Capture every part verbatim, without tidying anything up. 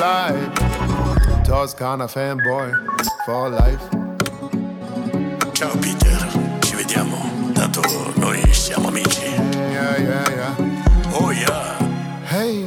fly. Toscana fanboy for life. Ciao Peter, ci vediamo, tanto noi siamo amici. Yeah, yeah, yeah. Oh yeah. Hey.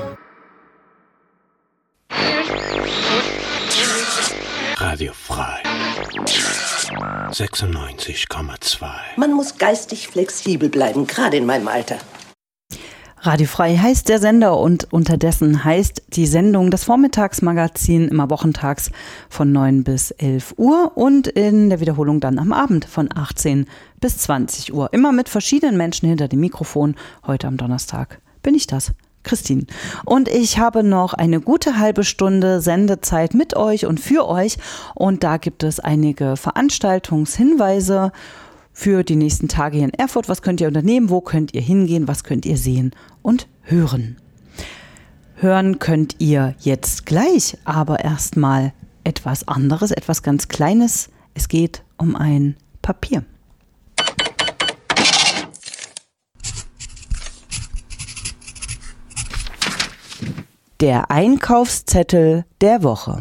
Radio frei. sechsundneunzig Komma zwei. Man muss geistig flexibel bleiben, gerade in meinem Alter. Radio frei heißt der Sender und unterdessen heißt die Sendung das Vormittagsmagazin immer wochentags von neun bis elf Uhr und in der Wiederholung dann am Abend von achtzehn bis zwanzig Uhr. Immer mit verschiedenen Menschen hinter dem Mikrofon. Heute am Donnerstag bin ich das, Christine. Und ich habe noch eine gute halbe Stunde Sendezeit mit euch und für euch. Und da gibt es einige Veranstaltungshinweise für die nächsten Tage hier in Erfurt. Was könnt ihr unternehmen? Wo könnt ihr hingehen? Was könnt ihr sehen und hören? Hören könnt ihr jetzt gleich, aber erstmal etwas anderes, etwas ganz Kleines. Es geht um ein Papier. Der Einkaufszettel der Woche.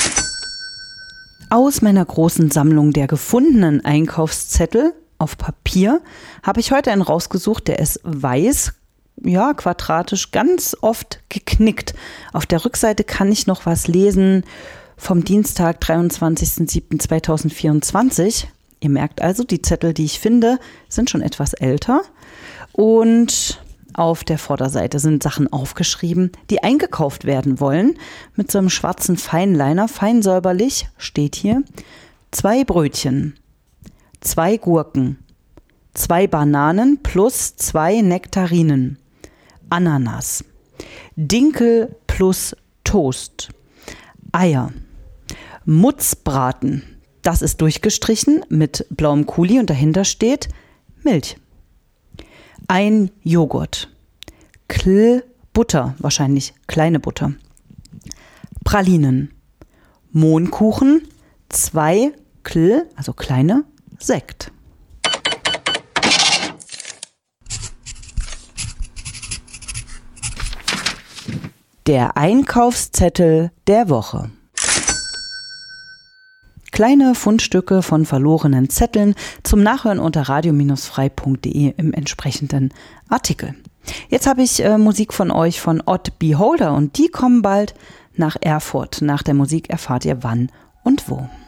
Aus meiner großen Sammlung der gefundenen Einkaufszettel auf Papier habe ich heute einen rausgesucht, der ist weiß, ja, quadratisch, ganz oft geknickt. Auf der Rückseite kann ich noch was lesen vom Dienstag, dreiundzwanzigsten siebten zweitausendvierundzwanzig. Ihr merkt also, die Zettel, die ich finde, sind schon etwas älter. Und auf der Vorderseite sind Sachen aufgeschrieben, die eingekauft werden wollen. Mit so einem schwarzen Feinliner, fein säuberlich, steht hier: zwei Brötchen, zwei Gurken, zwei Bananen plus zwei Nektarinen, Ananas, Dinkel plus Toast, Eier, Mutzbraten, das ist durchgestrichen mit blauem Kuli und dahinter steht Milch. Ein Joghurt, Kl Butter, wahrscheinlich kleine Butter, Pralinen, Mohnkuchen, zwei Kl, also kleine, Sekt. Der Einkaufszettel der Woche. Kleine Fundstücke von verlorenen Zetteln zum Nachhören unter radio frei punkt de im entsprechenden Artikel. Jetzt habe ich äh, Musik von euch von Odd Beholder und die kommen bald nach Erfurt. Nach der Musik erfahrt ihr wann und wo.